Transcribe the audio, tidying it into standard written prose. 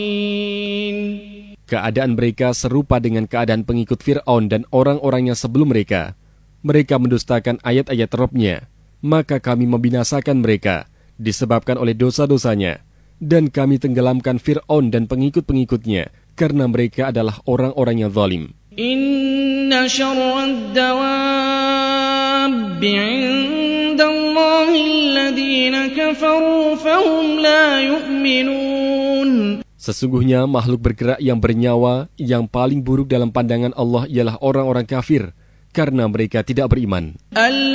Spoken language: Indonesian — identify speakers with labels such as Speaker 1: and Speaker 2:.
Speaker 1: Keadaan mereka serupa dengan keadaan pengikut Fir'aun dan orang-orangnya sebelum mereka. Mereka mendustakan ayat-ayat Rabb-Nya, maka kami membinasakan mereka disebabkan oleh dosa-dosanya, dan kami tenggelamkan Fir'aun dan pengikut-pengikutnya karena mereka adalah orang-orang yang zalim.
Speaker 2: Inna syarrad dawabbi 'indallahi alladhina kafaru fahum la yu'minun.
Speaker 1: Sesungguhnya makhluk bergerak yang bernyawa yang paling buruk dalam pandangan Allah ialah orang-orang kafir, karena mereka tidak beriman.